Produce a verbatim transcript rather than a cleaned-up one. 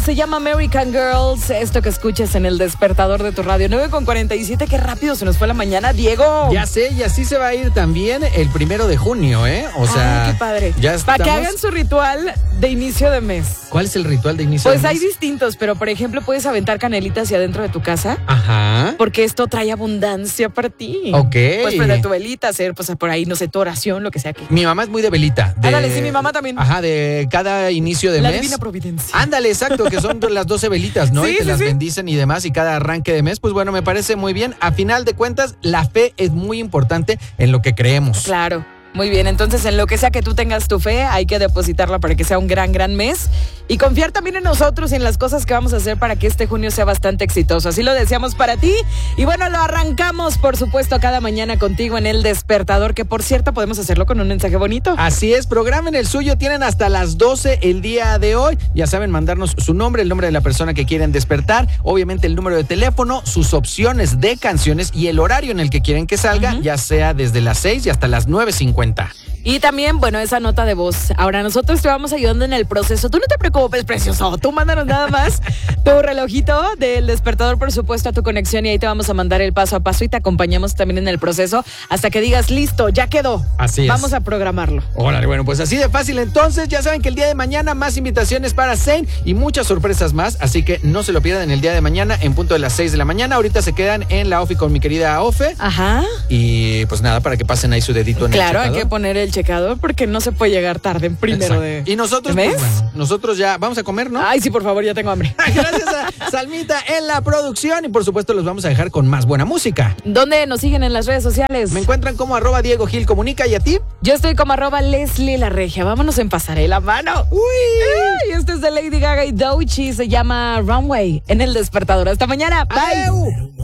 se llama American Girls. Esto que escuchas en el despertador de tu radio. nueve con cuarenta y siete, qué rápido se nos fue la mañana, Diego. Ya sé, y así se va a ir también el primero de junio, ¿eh? O sea, ay, qué padre. Ya estamos... Para que hagan su ritual de inicio de mes. ¿Cuál es el ritual de inicio pues de mes? Pues hay distintos, pero por ejemplo puedes aventar canelitas hacia adentro de tu casa. Ajá. Porque esto trae abundancia para ti. Ok. Pues prender tu velita, hacer pues por ahí, no sé, tu oración, lo que sea que. Mi mamá es muy de velita. De... Ándale, sí, mi mamá también. Ajá, de cada inicio de la mes. La divina providencia. Ándale, exacto, que son las doce velitas, ¿no? Sí, y te sí, las sí. bendicen y demás, y cada arranque de mes, pues bueno, me parece muy bien. A final de cuentas, la fe es muy importante en lo que creemos. Claro. Muy bien, entonces en lo que sea que tú tengas tu fe, hay que depositarla para que sea un gran, gran mes y confiar también en nosotros y en las cosas que vamos a hacer para que este junio sea bastante exitoso. Así lo deseamos para ti y bueno, lo arrancamos por supuesto cada mañana contigo en El Despertador, que por cierto podemos hacerlo con un mensaje bonito. Así es, programen el suyo, tienen hasta las doce el día de hoy. Ya saben, mandarnos su nombre, el nombre de la persona que quieren despertar, obviamente el número de teléfono, sus opciones de canciones y el horario en el que quieren que salga, uh-huh. ya sea desde las seis y hasta las nueve cincuenta. Y también, bueno, esa nota de voz. Ahora nosotros te vamos ayudando en el proceso. Tú no te preocupes, precioso. Tú mándanos nada más tu relojito del despertador, por supuesto, a tu conexión y ahí te vamos a mandar el paso a paso y te acompañamos también en el proceso hasta que digas, listo, ya quedó. Así es. Vamos a programarlo. Órale, bueno, pues así de fácil. Entonces, ya saben que el día de mañana más invitaciones para Zane y muchas sorpresas más. Así que no se lo pierdan el día de mañana en punto de las seis de la mañana. Ahorita se quedan en la Ofi con mi querida Ofe. Ajá. Y pues nada, para que pasen ahí su dedito en claro, el checador. Claro, hay que poner el checador porque no se puede llegar tarde en primero de Y nosotros, ¿de mes? Pues, bueno, nosotros ya vamos a comer, ¿no? Ay, sí, por favor, ya tengo hambre. Gracias a Salmita en la producción y por supuesto los vamos a dejar con más buena música. ¿Dónde nos siguen en las redes sociales? Me encuentran como arroba Diego Gil Comunica. ¿Y a ti? Yo estoy como arroba Leslie La Regia. Vámonos en pasarela, mano. Uy. Ay, este es de Lady Gaga y Doechii. Se llama Runway en El Despertador. Hasta mañana. Bye. Adeu.